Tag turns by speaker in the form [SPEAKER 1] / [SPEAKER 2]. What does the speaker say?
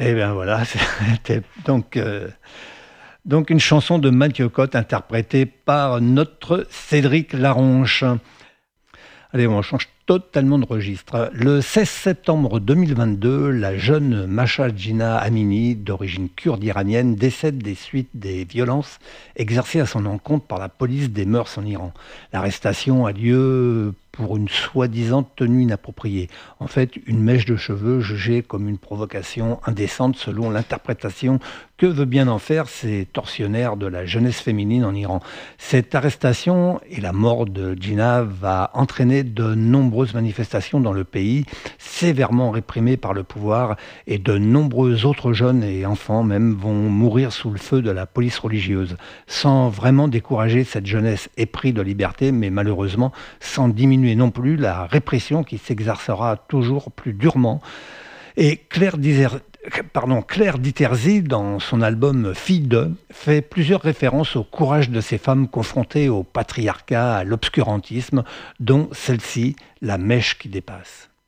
[SPEAKER 1] Et bien voilà, c'était donc une chanson de Mathieu Cot interprétée par notre Cédric Laronche. Allez, on change totalement de registre. Le 16 septembre 2022, la jeune Masha Gina Amini, d'origine kurde iranienne, décède des suites des violences exercées à son encontre par la police des mœurs en Iran. L'arrestation a lieu pour une soi-disant tenue inappropriée. En fait, une mèche de cheveux jugée comme une provocation indécente selon l'interprétation que veut bien en faire ces tortionnaires de la jeunesse féminine en Iran. Cette arrestation et la mort de Gina va entraîner de nombreuses manifestations dans le pays, sévèrement réprimées par le pouvoir, et de nombreux autres jeunes et enfants même vont mourir sous le feu de la police religieuse, sans vraiment décourager cette jeunesse éprise de liberté, mais malheureusement sans diminuer non plus la répression qui s'exercera toujours plus durement. Et Claire Diterzi, dans son album Fille de, fait plusieurs références au courage de ces femmes confrontées au patriarcat, à l'obscurantisme, dont celle-ci, La mèche qui dépasse.